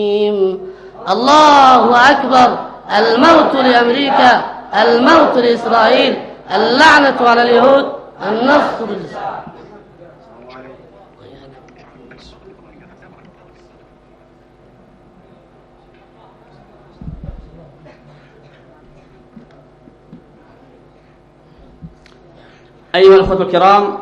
الله أكبر. الموت لأمريكا، الموت لإسرائيل، اللعنة على اليهود، النصر للإسلام. أيها الأخوة الكرام،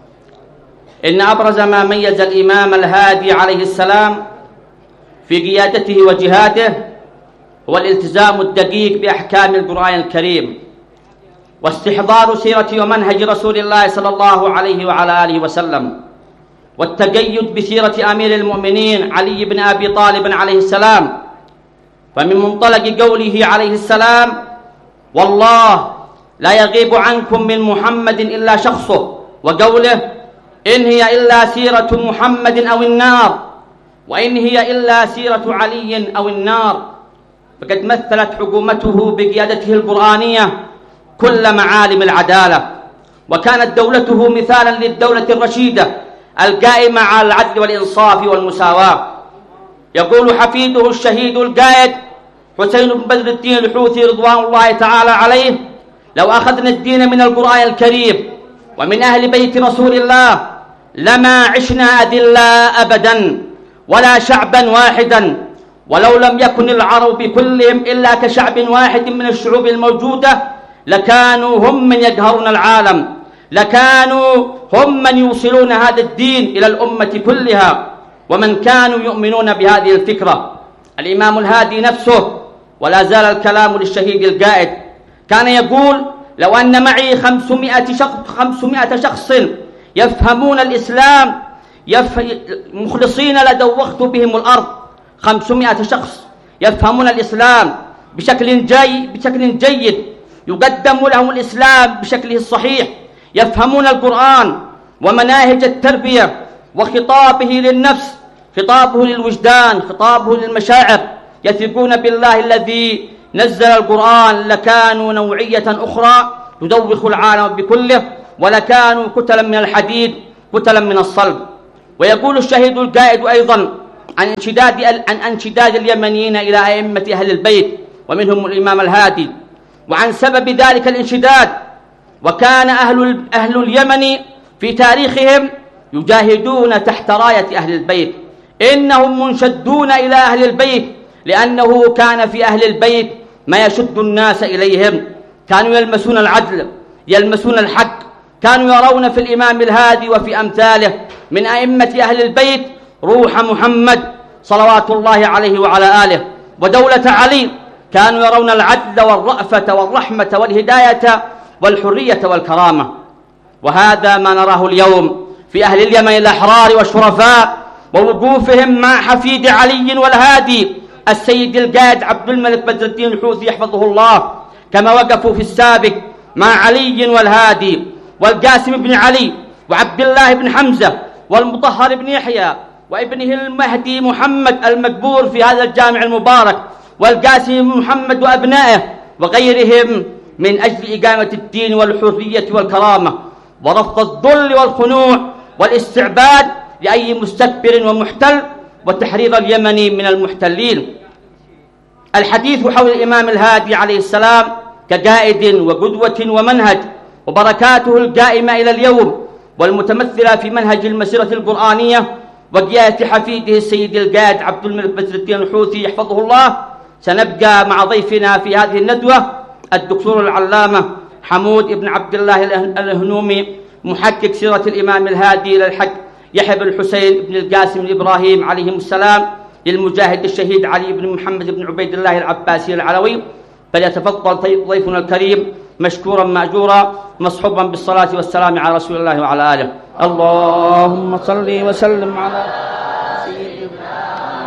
إن أبرز ما ميز الإمام الهادي عليه السلام في قيادته وجهاده هو الالتزام الدقيق بأحكام القرآن الكريم، واستحضار سيرة ومنهج رسول الله صلى الله عليه وعلى آله وسلم، والتقيد بسيرة أمير المؤمنين علي بن أبي طالب عليه السلام. فمن منطلق قوله عليه السلام: والله لا يغيب عنكم من محمد إلا شخصه، وقوله: إن هي إلا سيرة محمد أو النار، وإن هي إلا سيرة علي أو النار. فقد مثلت حكومته بقيادته القرآنية كل معالم العدالة، وكانت دولته مثالا للدولة الرشيدة القائمة على العدل والإنصاف والمساواة. يقول حفيده الشهيد القائد حسين بن بدر الدين الحوثي رضوان الله تعالى عليه: لو أخذنا الدين من القرآن الكريم ومن أهل بيت رسول الله لما عشنا أذلاء أبدا ولا شعبا واحدا، ولو لم يكن العرب كلهم إلا كشعب واحد من الشعوب الموجودة لكانوا هم من يقهرون العالم، لكانوا هم من يوصلون هذا الدين إلى الأمة كلها، ومن كانوا يؤمنون بهذه الفكرة. الإمام الهادي نفسه، ولا زال الكلام للشهيد القائد، كان يقول: لو أن معي 500 شخص يفهمون الإسلام مخلصين لدوخت بهم الأرض. 500 شخص يفهمون الإسلام بشكل جيد، يقدم لهم الإسلام بشكله الصحيح، يفهمون القرآن ومناهج التربية وخطابه للنفس، خطابه للوجدان، خطابه للمشاعر، يثقون بالله الذي نزل القرآن، لكانوا نوعية أخرى تدوخ العالم بكله، ولكانوا كتلا من الحديد، كتلا من الصلب. ويقول الشهيد القائد أيضا عن انشداد اليمنيين إلى أئمة أهل البيت ومنهم الإمام الهادي، وعن سبب ذلك الانشداد: وكان أهل اليمن في تاريخهم يجاهدون تحت راية أهل البيت، إنهم منشدون إلى أهل البيت لأنه كان في أهل البيت ما يشد الناس إليهم، كانوا يلمسون العدل، يلمسون الحق، كانوا يرون في الإمام الهادي وفي أمثاله من أئمة أهل البيت روح محمد صلوات الله عليه وعلى آله، ودولة علي، كانوا يرون العدل والرأفة والرحمة والهداية والحرية والكرامة. وهذا ما نراه اليوم في أهل اليمن الأحرار والشرفاء، ووقوفهم مع حفيد علي والهادي السيد القائد عبد الملك بدر الدين الحوثي يحفظه الله، كما وقفوا في السابق مع علي والهادي والقاسم بن علي وعبد الله بن حمزة والمطهر بن يحيى وابنه المهدي محمد المقبور في هذا الجامع المبارك، والقاسم محمد وأبنائه وغيرهم، من أجل إقامة الدين والحرية والكرامة، ورفض الذل والخنوع والاستعباد لأي مستكبر ومحتل، وتحرير اليمن من المحتلين. الحديث حول الإمام الهادي عليه السلام كقائد وقدوة ومنهج، وبركاته القائمة إلى اليوم والمتمثلة في منهج المسيرة القرآنية وقيادة حفيده السيد القائد عبد الملك بدر الدين الحوثي يحفظه الله. سنبقى مع ضيفنا في هذه الندوة الدكتور العلامة حمود بن عبد الله الهنومي، محقق سيرة الإمام الهادي إلى الحق يحيى بن الحسين بن القاسم الإبراهيم عليهم السلام، للمجاهد الشهيد علي بن محمد بن عبيد الله العباسي العلوي. فليتفضل ضيفنا الكريم مشكورا مأجورا مصحوبا بالصلاة والسلام على رسول الله وعلى آله. اللهم صل وسلم على سيدنا